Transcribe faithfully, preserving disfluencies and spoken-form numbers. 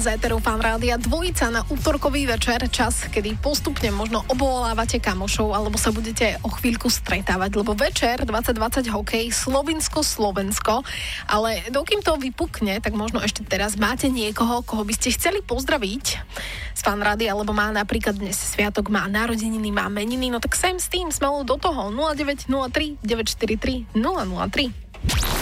Z éteru Fan Rádia dvojica na útorkový večer, čas, kedy postupne možno obvolávate kamošov alebo sa budete o chvíľku stretávať, lebo večer dvadsať dvadsať hokej Slovinsko-Slovensko, ale dokým to vypukne, tak možno ešte teraz máte niekoho, koho by ste chceli pozdraviť z Fan Rádia, alebo má napríklad dnes sviatok, má narodeniny, má meniny, no tak sem s tým smelo do toho nula deväť nula tri deväť štyri tri nula nula tri.